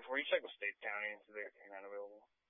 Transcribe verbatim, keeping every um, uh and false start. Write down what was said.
before you check with state county and see if they're not available.